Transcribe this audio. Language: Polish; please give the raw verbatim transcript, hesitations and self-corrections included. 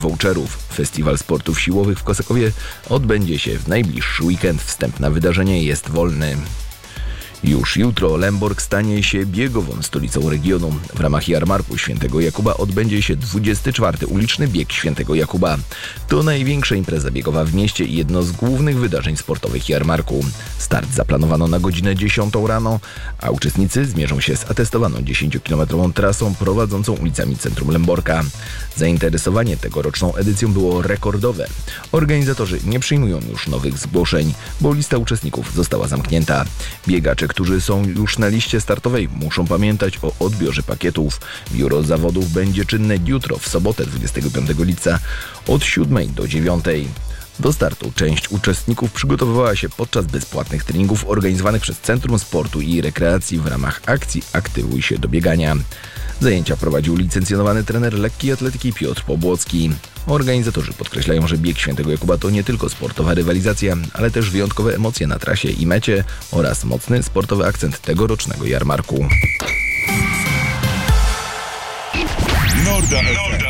voucherów. Festiwal Sportów Siłowych w Kosakowie odbędzie się w najbliższy weekend. Wstęp na wydarzenie jest wolny. Już jutro Lęborg stanie się biegową stolicą regionu. W ramach Jarmarku Świętego Jakuba odbędzie się dwudziesty czwarty uliczny bieg Świętego Jakuba. To największa impreza biegowa w mieście i jedno z głównych wydarzeń sportowych Jarmarku. Start zaplanowano na godzinę dziesiątą rano, a uczestnicy zmierzą się z atestowaną dziesięciokilometrową trasą prowadzącą ulicami centrum Lęborka. Zainteresowanie tegoroczną edycją było rekordowe. Organizatorzy nie przyjmują już nowych zgłoszeń, bo lista uczestników została zamknięta. Biegacze, którzy są już na liście startowej, muszą pamiętać o odbiorze pakietów. Biuro zawodów będzie czynne jutro, w sobotę dwudziestego piątego lipca od siódmej do dziewiątej. Do startu część uczestników przygotowywała się podczas bezpłatnych treningów organizowanych przez Centrum Sportu i Rekreacji w ramach akcji Aktywuj się do biegania. Zajęcia prowadził licencjonowany trener lekkiej atletyki Piotr Pobłocki. Organizatorzy podkreślają, że bieg Świętego Jakuba to nie tylko sportowa rywalizacja, ale też wyjątkowe emocje na trasie i mecie oraz mocny sportowy akcent tegorocznego jarmarku. Norda F M.